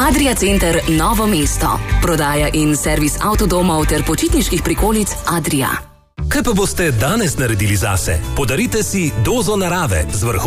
Adria Center Novo mesto. Prodaja in servis avtodomov ter počitniških prikolic Adria. Kaj pa boste danes naredili zase? Podarite si dozo narave z vrhunskimi